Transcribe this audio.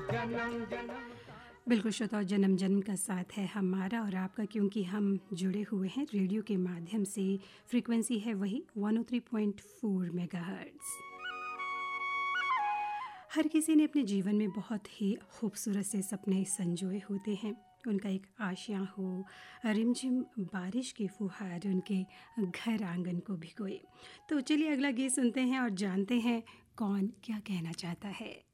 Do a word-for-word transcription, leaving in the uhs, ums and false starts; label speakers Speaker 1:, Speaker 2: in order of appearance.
Speaker 1: जन्म जन्म
Speaker 2: बिल्कुल श्रोताओ, जन्म जन्म का साथ है हमारा और आपका, क्योंकि हम जुड़े हुए हैं रेडियो के माध्यम से। फ्रीक्वेंसी है वही एक सौ तीन पॉइंट चार मेगाहर्ट्ज़। हर किसी ने अपने जीवन में बहुत ही खूबसूरत से सपने संजोए होते हैं। उनका एक आशियाँ हो, रिमझिम बारिश की फुहार उनके घर आंगन को भिगोए। तो चलिए अगला गीत सुनते हैं और जानते हैं कौन क्या कहना चाहता है।